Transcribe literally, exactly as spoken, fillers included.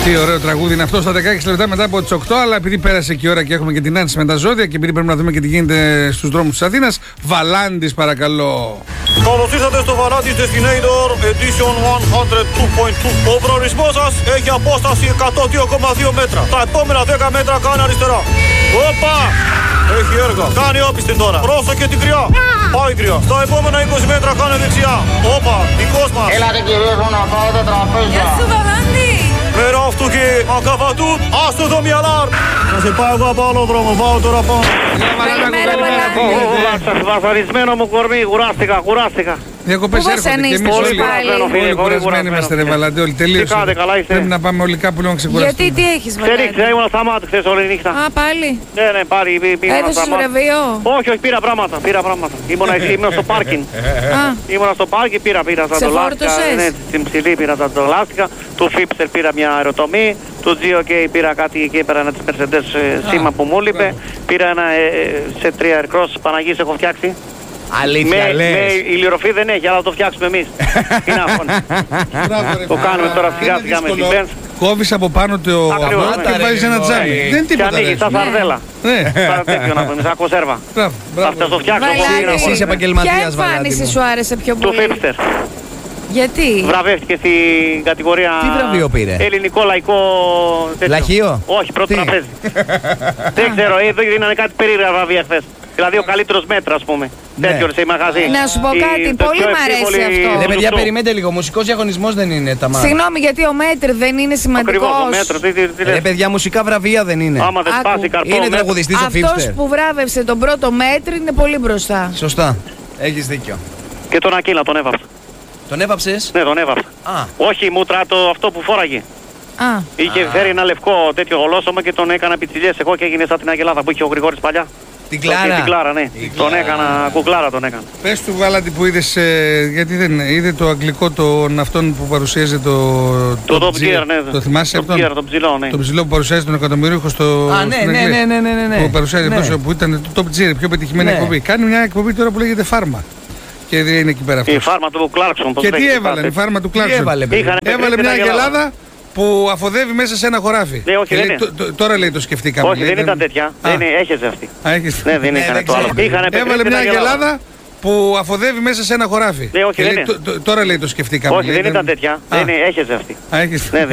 Τι ωραίο τραγούδι είναι αυτό στα δεκαέξι λεπτά μετά από τις οκτώ. Αλλά επειδή πέρασε και η ώρα και έχουμε και την Άνση με τα ζώδια και επειδή πρέπει να δούμε και τι γίνεται στους δρόμους της Αθήνας, Βαλάντης παρακαλώ. Καλώς ήρθατε στο Βαλάντης Destinator Edition εκατόν δύο κόμμα δύο. Ο προορισμός σας έχει απόσταση εκατόν δύο κόμμα δύο μέτρα. Τα επόμενα δέκα μέτρα κάνει αριστερά. Όπα! Έχει έργα. Κάνει όπισθεν τώρα. Πρόσεχε την κρυά. Πάει κρυά. Στα επόμενα είκοσι μέτρα κάνει δεξιά. Όπα! Δικός μας. Έλατε κυρίως μου να πάω τα τραπέζια. Γεια σου Βαλάντη. Μέρα αυτού και ακαβατούν. Άστο το μυαλάρ. Θα σε πάω εγώ από άλλο δρόμο. Πάω τώρα πάνω. Βασανισμένο μου κορμί. Κουράστηκα, κουράστηκα. Διακοπές έρχονται και εμείς όλοι, όλοι κουρασμένοι είμαστε ρε Βαλάντη, όλοι τελείωσε. Πρέπει να πάμε όλοι κάπου λίγο να ξεκουραστούμε. Γιατί τι έχεις Βαλάντη? Ξέρεις, ήμουν στα μάτια χθες όλη νύχτα. Α, πάλι. Ναι, ναι, πάλι πήγα Έδωσες στα μάτια. βραβείο? Όχι, όχι, πήρα πράγματα, πήρα πράγματα. Ήμουνα στο πάρκινγκ. Ήμουνα στο πάρκινγκ, πήρα, πήρα τα Σε ντολάστικα. φόρτωσες? Ναι, στην ψηλή πήρα τα ντολάστικα. Του Φίπστερ πήρα μια αεροτομή. Του τζι ο κέι πήρα κάτι εκεί πέρα, ένα της Mercedes σήμα που μου λείπε. Πήρα ένα σε τρία Aircross Παναγής έχω φτιάξει. Αλήθεια με, λες. με ηλιορροφή δεν έχει, αλλά θα το φτιάξουμε εμείς. Είναι αυτό. Το κάνουμε τώρα σιγά σιγά με την Benz. Κόβεις από πάνω το Ακριβώς, αυτό ναι. και βάζεις ένα τζάμι. Δεν είναι Και τίποτα. ανοίγει τα σαρδέλα. Ναι. Σαν τέτοιο να πούμε, σαν κονσέρβα. Μπράβο, Θα θα το φτιάξω. Βαλάντη, Εσύ είσαι ποια επαγγελματίας Βαλάντη εμφάνιση μου. σου άρεσε πιο Του πολύ? Φίπστερ. Γιατί? Βραβεύτηκε στην κατηγορία. Τι βραβείο πήρε? Ελληνικό λαϊκό. τέτοιο. Λαχείο? Όχι, πρώτο Τι? τραπέζι. Δεν ξέρω, εδώ δίνανε κάτι περίεργα βραβεία χθες. Δηλαδή ο καλύτερος μέτρα, ας πούμε. Ναι. Τέτοιο σε μαγαζί. Να σου πω Η- κάτι, το πολύ πιο μ' αρέσει εύκολη- αυτό. Ρε παιδιά, του- περιμένετε λίγο. Μουσικός διαγωνισμός δεν είναι τα μάτια. Συγγνώμη, γιατί ο μέτρ δεν είναι σημαντικός? Ακριβώς, το μέτρο. Τι, τι, τι, Ρε λες. παιδιά, μουσικά βραβεία δεν είναι. Άμα δεν Άκου. σπάσει καρπό. Είναι μέτρο. τραγουδιστής ο Αυτός Φίπστερ. που βράβευσε τον πρώτο μέτρ είναι πολύ μπροστά. Σωστά. Έχεις δίκιο. Και τον Ακύλα τον έβαψα. Τον έβαψες? Ναι, τον έβαψα. Α, Όχι, μούτρα το αυτό που φόραγε. Α, Είχε φέρει ένα λευκό τέτοιο γολόσωμα και τον έκανα πιτσιλιές εγώ και έγινε σαν την Αγελάδα που είχε ο Γρηγόρης παλιά. την Το- και Κλάρα. Την Κλάρα, ναι. Την Τον Κλάρα. έκανα, κουκλάρα τον έκανα. Πες του Βαλάντη που είδες, ε, γιατί δεν είδε το αγγλικό τον αυτόν που παρουσίαζε το... Το Top ψι- Gear, ναι. Το θυμάσαι Top αυτόν? Gear, τον ψηλό, ναι. Το ψηλό που παρουσιάζει τον εκατομμυρίουχο στο... Α, ναι, στην ναι, Αγγλία. ναι, ναι, ναι, ναι. Που παρουσιάζει Ναι. τόσο, που ήταν το Top Gear, πιο πετυχημένη Ναι. εκπομπή. Κάνει μια εκπομπή τώρα που λέγεται Φάρμα. Και δεν είναι εκεί πέρα αυτό. Η φάρμα του Κλάρκσον. πώς Και τι λέγεται, έβαλε, η κάτι. φάρμα του Τι Κλάρκσον. έβαλε, παιδί. Είχανε Έβαλε επενδύσει μια την Αγελάδα. αγελάδα που αφοδεύει μέσα σε ένα χωράφι. Ναι, όχι, Και δεν λέει, είναι. «Το- το- τώρα λέει το σκεφτήκαμε. Όχι, λέει, δεν ήταν τέτοια. Δεν είναι, έχεσε αυτή. Α, έχεις- Ναι, δεν Ναι, είχαν δεν το άλλο. ξέρω. Είχαν επενδύσει Έβαλε την μια Αγελάδα. αγελάδα που αφοδεύει μέσα σε ένα χωράφι. Ναι, όχι, Και δεν λέει, είναι. «Το- το- τώρα λέει το σκεφτήκαμε. Όχι, λέει, δεν ήταν τέτοια. Α. Δεν είναι, έχεσε αυτή. Α, έχεις- Ναι,